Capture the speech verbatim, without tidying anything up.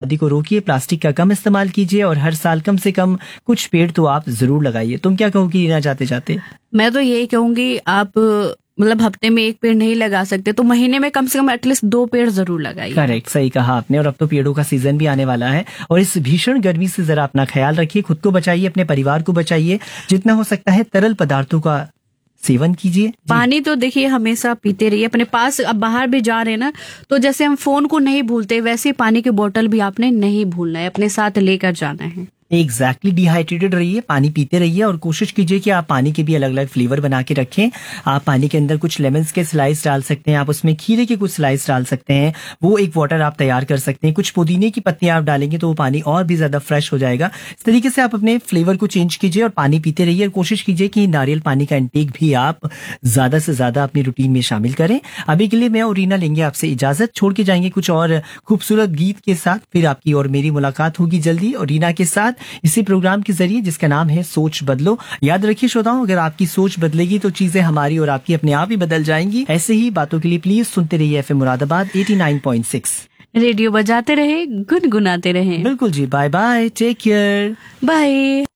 बर्बादी को रोकिए, प्लास्टिक का कम इस्तेमाल कीजिए और हर साल कम से कम कुछ पेड़ तो आप जरूर लगाइए। तुम क्या कहोगी रीना जाते जाते? मैं तो यही कहूंगी, आप मतलब हफ्ते में एक पेड़ नहीं लगा सकते तो महीने में कम से कम एटलीस्ट दो पेड़ जरूर लगाइए। करेक्ट, सही कहा आपने। और अब तो पेड़ों का सीजन भी आने वाला है और इस भीषण गर्मी से जरा अपना ख्याल रखिए, खुद को बचाइए, अपने परिवार को बचाइए, जितना हो सकता है तरल पदार्थों का सेवन कीजिए। पानी तो देखिए हमेशा पीते रहिए अपने पास। अब बाहर भी जा रहे हैं ना, तो जैसे हम फोन को नहीं भूलते वैसे ही पानी की बोतल भी आपने नहीं भूलना है, अपने साथ लेकर जाना है। एग्जैक्टली, डिहाइड्रेटेड रहिए, पानी पीते रहिए और कोशिश कीजिए कि आप पानी के भी अलग अलग फ्लेवर बना के रखें। आप पानी के अंदर कुछ लेमन्स के स्लाइस डाल सकते हैं, आप उसमें खीरे के कुछ स्लाइस डाल सकते हैं, वो एक वाटर आप तैयार कर सकते हैं। कुछ पुदीने की पत्तियां आप डालेंगे तो वो पानी और भी ज्यादा फ्रेश हो जाएगा। इस तरीके से आप अपने फ्लेवर को चेंज कीजिए और पानी पीते रहिए और कोशिश कीजिए कि नारियल पानी का इंटेक भी आप ज्यादा से ज्यादा अपनी रूटीन में शामिल करें। अभी के लिए मैं और रीना लेंगे आपसे इजाजत, छोड़ के जाएंगे कुछ और खूबसूरत गीत के साथ। फिर आपकी और मेरी मुलाकात होगी जल्दी और रीना के साथ इसी प्रोग्राम के जरिए जिसका नाम है सोच बदलो। याद रखिए श्रोताओं, अगर आपकी सोच बदलेगी तो चीजें हमारी और आपकी अपने आप ही बदल जाएंगी। ऐसे ही बातों के लिए प्लीज सुनते रहिए एफएम मुरादाबाद नवासी पॉइंट सिक्स। रेडियो बजाते रहे, गुनगुनाते रहे। बिल्कुल जी, bye bye, take care, bye.